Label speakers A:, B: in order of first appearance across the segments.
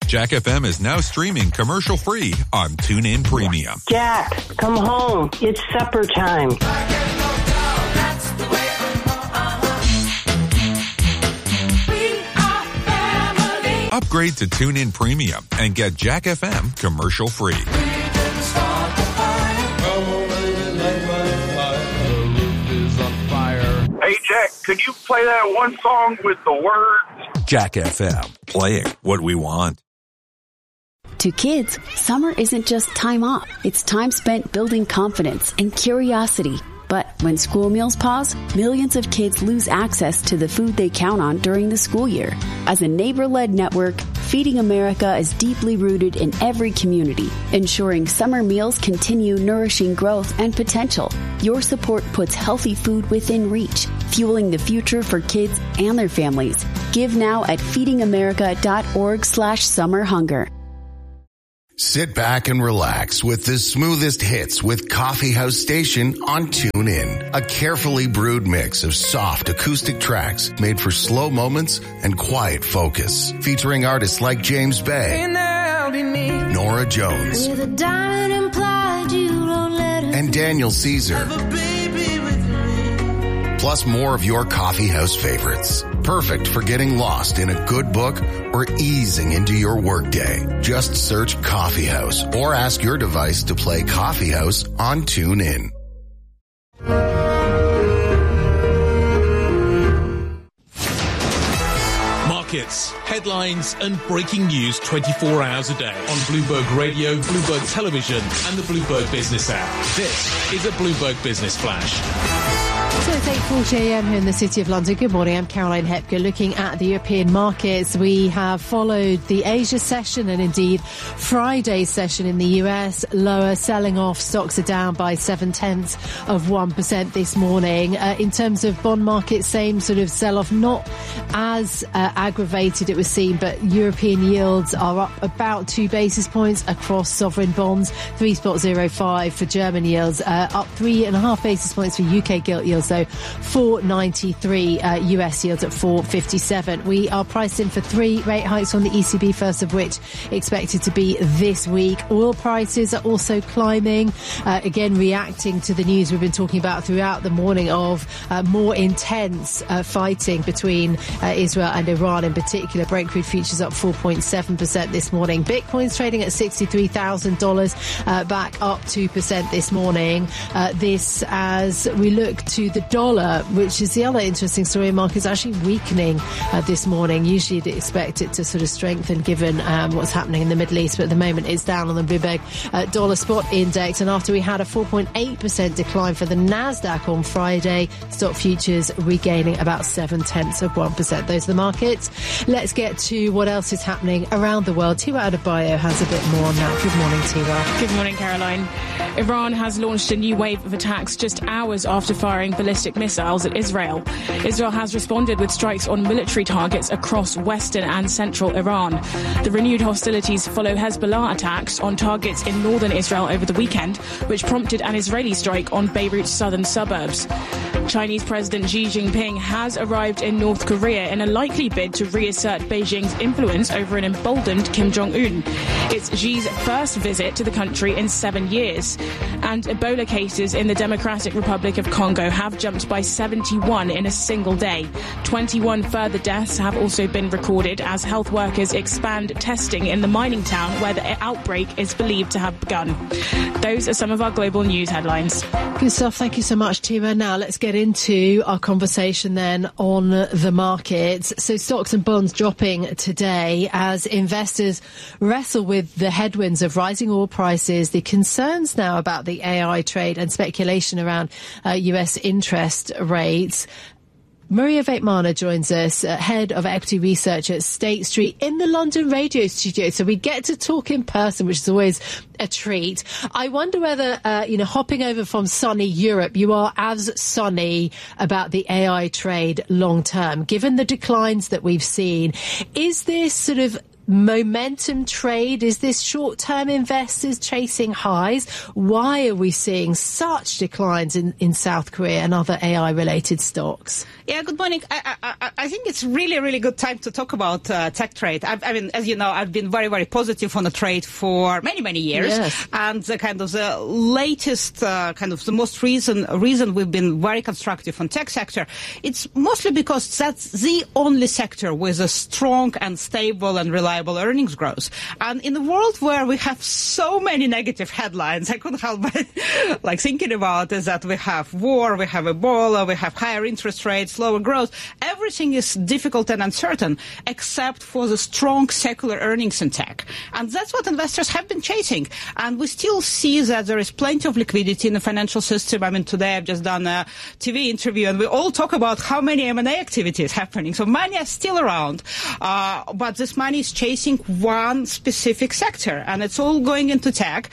A: Jack FM is now streaming commercial-free on TuneIn Premium.
B: Jack, come home. It's supper time.
A: Upgrade to TuneIn Premium and get Jack FM commercial-free.
C: Hey, Jack, could you play that one song with the words?
A: Jack FM, playing what we want.
D: To kids, summer isn't just time off. It's time spent building confidence and curiosity. But when school meals pause, millions of kids lose access to the food they count on during the school year. As a neighbor-led network, Feeding America is deeply rooted in every community, ensuring summer meals continue nourishing growth and potential. Your support puts healthy food within reach, fueling the future for kids and their families. Give now at feedingamerica.org/summerhunger.
E: Sit back and relax with the smoothest hits with Coffee House Station on TuneIn. A carefully brewed mix of soft acoustic tracks made for slow moments and quiet focus. Featuring artists like James Bay, Nora Jones, and Daniel Caesar. Plus more of your coffee house favorites. Perfect for getting lost in a good book or easing into your workday. Just search Coffee House or ask your device to play Coffee House on TuneIn.
F: Markets, headlines and breaking news 24 hours a day on Bloomberg Radio, Bloomberg Television and the Bloomberg Business app. This is a Bloomberg Business Flash.
G: So it's 8:40 a.m. here in the City of London. Good morning, I'm Caroline Hepker. Looking at the European markets, we have followed the Asia session and indeed Friday's session in the US. Lower, selling off. Stocks are down by 0.7% this morning. In terms of bond market, same sort of sell-off, not as aggravated it was seen, but European yields are up about 2 basis points across sovereign bonds. 3.05 for German yields, up 3.5 basis points for UK gilt yields, though 4.93 US yields at 4.57. We are priced in for 3 rate hikes from the ECB, first of which expected to be this week. Oil prices are also climbing, again reacting to the news we've been talking about throughout the morning of more intense fighting between Israel and Iran in particular. Brent crude futures up 4.7% this morning. Bitcoin's trading at $63,000, back up 2% this morning. This as we look to the dollar, which is the other interesting story in markets, actually weakening this morning. Usually you'd expect it to sort of strengthen given what's happening in the Middle East, but at the moment it's down on the Bloomberg dollar spot index. And after we had a 4.8% decline for the Nasdaq on Friday, stock futures regaining about 0.7%. Those are the markets. Let's get to what else is happening around the world. Tiwa Adebayo has a bit more on that. Good morning, Tiwa.
H: Good morning, Caroline. Iran has launched a new wave of attacks just hours after firing ballistic missiles at Israel. Israel has responded with strikes on military targets across western and central Iran. The renewed hostilities follow Hezbollah attacks on targets in northern Israel over the weekend, which prompted an Israeli strike on Beirut's southern suburbs. Chinese President Xi Jinping has arrived in North Korea in a likely bid to reassert Beijing's influence over an emboldened Kim Jong-un. It's Xi's first visit to the country in 7 years. And Ebola cases in the Democratic Republic of Congo have jumped by 71 in a single day. 21 further deaths have also been recorded as health workers expand testing in the mining town where the outbreak is believed to have begun. Those are some of our global news headlines.
G: Good stuff. Thank you so much, Tima. Now let's get into our conversation then on the markets. So stocks and bonds dropping today as investors wrestle with the headwinds of rising oil prices, the concerns now about the AI trade and speculation around US interest rates. Maria Vaitmana joins us, head of equity research at State Street in the London radio studio. So we get to talk in person, which is always a treat. I wonder whether, hopping over from sunny Europe, you are as sunny about the AI trade long term, given the declines that we've seen. Is this sort of momentum trade? Is this short-term investors chasing highs? Why are we seeing such declines in South Korea and other AI-related stocks?
I: Yeah, good morning. I think it's really, really good time to talk about tech trade. I mean, as you know, I've been very, very positive on the trade for many, many years.
G: Yes.
I: And the latest, the most reason we've been very constructive on tech sector, it's mostly because that's the only sector with a strong and stable and reliable earnings growth. And in a world where we have so many negative headlines, I couldn't help but thinking about is that we have war, we have Ebola, we have higher interest rates, lower growth. Everything is difficult and uncertain except for the strong secular earnings in tech. And that's what investors have been chasing. And we still see that there is plenty of liquidity in the financial system. I mean, today I've just done a TV interview and we all talk about how many M&A activities happening. So money is still around. But this money is chasing one specific sector and it's all going into tech.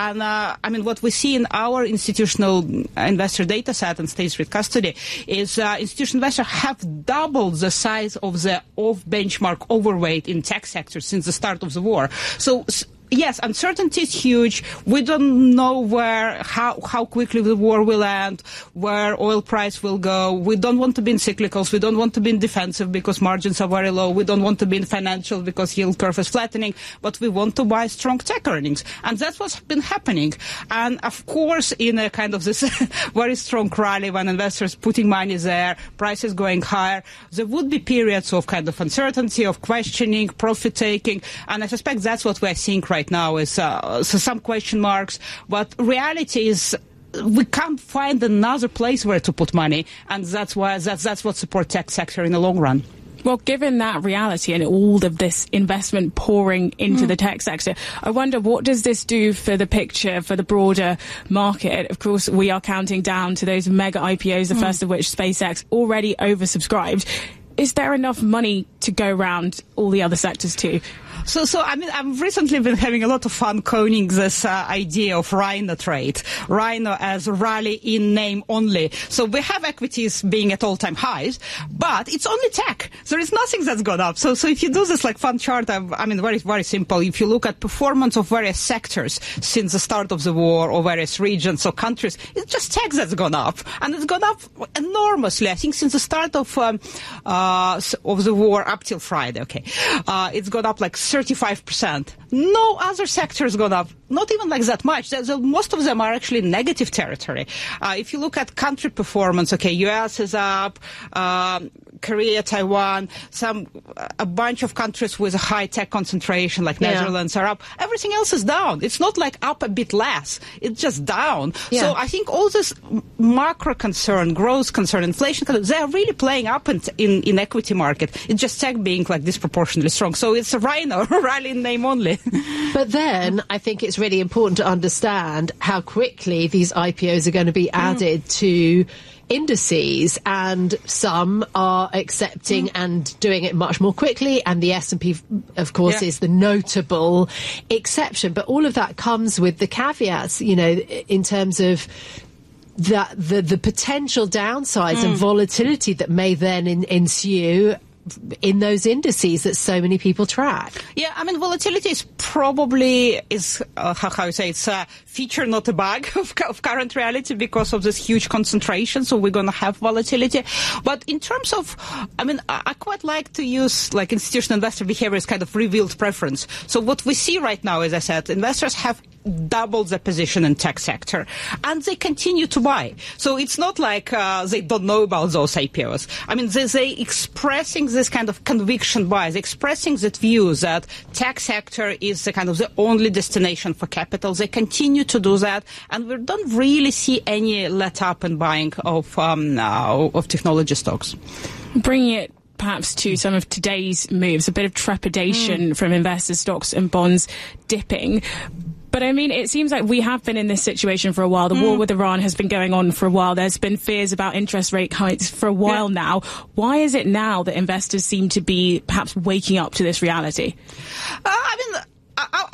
I: And what we see in our institutional investor data set and State Street Custody is institutional investors have doubled the size of the off-benchmark overweight in tech sector since the start of the war. So yes, uncertainty is huge. We don't know how quickly the war will end, where oil price will go. We don't want to be in cyclicals. We don't want to be in defensive because margins are very low. We don't want to be in financial because yield curve is flattening. But we want to buy strong tech earnings. And that's what's been happening. And of course, in a kind of this very strong rally when investors putting money there, prices going higher, there would be periods of kind of uncertainty, of questioning, profit taking. And I suspect that's what we're seeing right now is some question marks, but reality is we can't find another place where to put money, and that's what supports tech sector in the long run.
H: Well, given that reality and all of this investment pouring into the tech sector, I wonder what does this do for the picture, for the broader market? Of course, we are counting down to those mega IPOs, the first of which, SpaceX, already oversubscribed. Is there enough money to go around all the other sectors too?
I: So I've recently been having a lot of fun coining this idea of Rhino trade. Rhino as rally in name only. So we have equities being at all-time highs, but it's only tech. There is nothing that's gone up. So if you do this fun chart, very, very simple. If you look at performance of various sectors since the start of the war or various regions or countries, it's just tech that's gone up. And it's gone up enormously. I think since the start of the war up till Friday, it's gone up 35%. No other sector has gone up, not even that much. Most of them are actually in negative territory. If you look at country performance, US is up, Korea, Taiwan, a bunch of countries with a high tech concentration like Netherlands are up. Everything else is down. It's not up a bit less. It's just down. Yeah. So I think all this macro concern, growth concern, inflation concern, they are really playing up in equity market. It's just tech being disproportionately strong. So it's a rhino, rally in name only.
G: But then I think it's really important to understand how quickly these IPOs are going to be added to indices, and some are accepting and doing it much more quickly, and the S&P, of course, is the notable exception. But all of that comes with the caveats, in terms of the potential downsides and volatility that may then ensue in those indices that so many people track.
I: Yeah, volatility is probably it's a feature, not a bug of current reality because of this huge concentration. So we're going to have volatility. But in terms of, I quite like to use institutional investor behavior as kind of revealed preference. So what we see right now, as I said, investors have doubled their position in tech sector and they continue to buy. So it's not they don't know about those IPOs. They expressing this kind of conviction buys, expressing that view that tech sector is the only destination for capital. They continue to do that, and we don't really see any let up in buying of technology stocks.
H: Bringing it perhaps to some of today's moves, a bit of trepidation from investors, stocks and bonds dipping. But it seems like we have been in this situation for a while. The war with Iran has been going on for a while. There's been fears about interest rate hikes for a while now. Why is it now that investors seem to be perhaps waking up to this reality?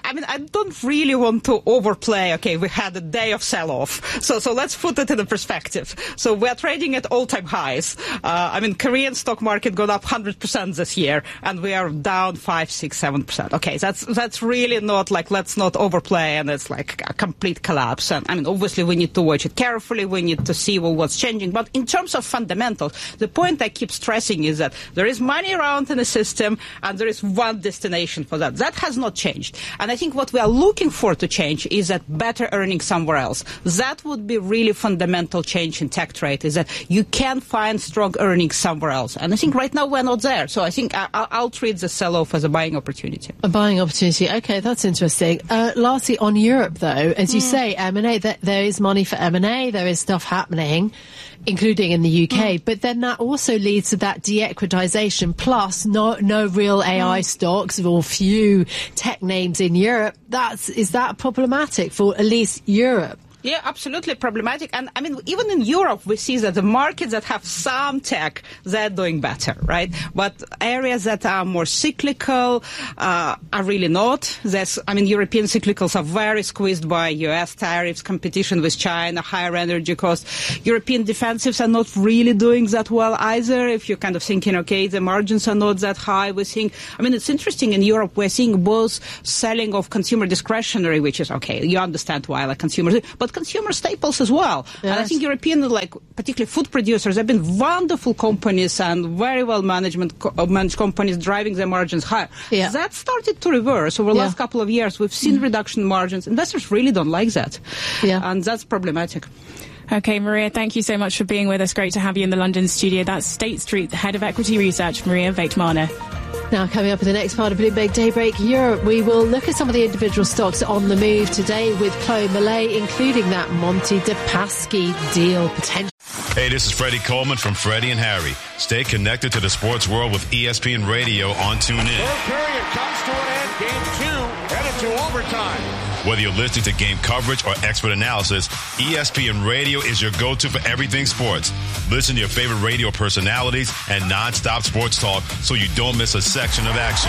I: I mean, I don't really want to overplay, okay, we had a day of sell-off. So let's put it in a perspective. So we're trading at all-time highs. I mean, Korean stock market got up 100% this year, and we are down 5, 6, 7%. Okay, that's really not like, let's not overplay, and it's like a complete collapse. And I mean, obviously we need to watch it carefully. We need to see what's changing. But in terms of fundamentals, the point I keep stressing is that there is money around in the system, and there is one destination for that. That has not changed. And I think what we are looking for to change is that better earning somewhere else. That would be really fundamental change in tech trade, is that you can find strong earnings somewhere else. And I think right now we're not there. So I think I'll treat the sell-off as a buying opportunity.
G: A buying opportunity. Okay, that's interesting. Lastly, on Europe, though, as you say, M&A, there is money for M&A. There is stuff happening, including in the UK. But then that also leads to that de-equitization, plus no real AI stocks or few tech names in Europe. Is that problematic for at least Europe?
I: Yeah, absolutely problematic. And I mean, even in Europe, we see that the markets that have some tech, they're doing better, right? But areas that are more cyclical are really not. European cyclicals are very squeezed by US tariffs, competition with China, higher energy costs. European defensives are not really doing that well either. If you're kind of thinking, okay, the margins are not that high, it's interesting in Europe, we're seeing both selling of consumer discretionary, which is okay, you understand why, like consumers, but consumer staples as well. Yes. And I think European, particularly food producers, have been wonderful companies and very well managed companies driving their margins higher. Yeah. That started to reverse over the last couple of years. We've seen reduction in margins. Investors really don't like that. Yeah. And that's problematic.
H: Okay, Maria, thank you so much for being with us. Great to have you in the London studio. That's State Street, the head of equity research, Maria Vaitmana.
G: Now, coming up in the next part of Bloomberg Daybreak Europe, we will look at some of the individual stocks on the move today with Chloe Millet, including that Monte de Paschi deal potential.
J: Hey, this is Freddie Coleman from Freddie and Harry. Stay connected to the sports world with ESPN Radio on TuneIn.
K: Third period comes to an end. Game 2 headed to overtime.
J: Whether you're listening to game coverage or expert analysis, ESPN Radio is your go-to for everything sports. Listen to your favorite radio personalities and non-stop sports talk so you don't miss a section of action.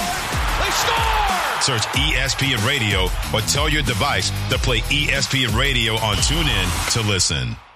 K: They score!
J: Search ESPN Radio or tell your device to play ESPN Radio on TuneIn to listen.